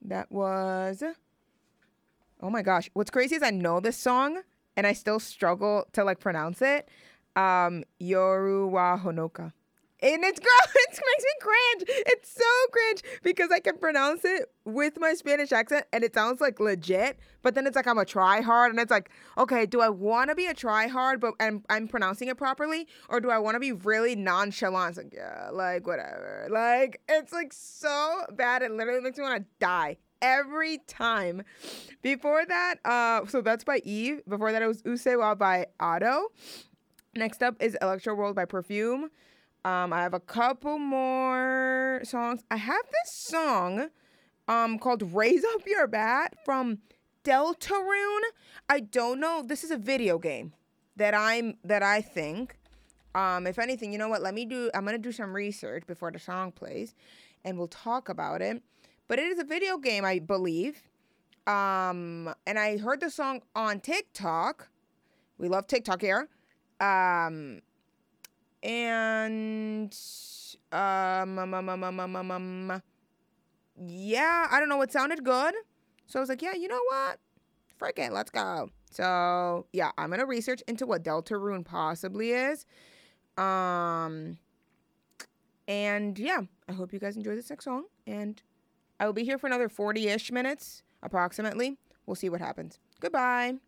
That was... Oh my gosh. What's crazy is I know this song and I still struggle to like pronounce it. Yoru wa Honoka. And it's girl, it makes me cringe. It's so cringe because I can pronounce it with my Spanish accent and it sounds like legit, but then it's like I'm a try hard and it's like, okay, do I want to be a try hard but I'm pronouncing it properly, or do I want to be really nonchalant? It's like, yeah, like whatever. Like it's like so bad it literally makes me want to die every time. Before that, so that's by Eve. Before that it was Usewa by Otto. Next up is Electro World by Perfume. I have a couple more songs. I have this song called Raise Up Your Bat from Deltarune. I don't know. This is a video game that I think. If anything, you know what? I'm gonna do some research before the song plays and we'll talk about it. But it is a video game, I believe. And I heard the song on TikTok. We love TikTok here. And yeah, I don't know, it sounded good. So I was like, yeah, you know what? Frick it, let's go. So yeah, I'm gonna research into what Deltarune possibly is. And yeah, I hope you guys enjoy this next song. And I will be here for another 40-ish minutes, approximately. We'll see what happens. Goodbye.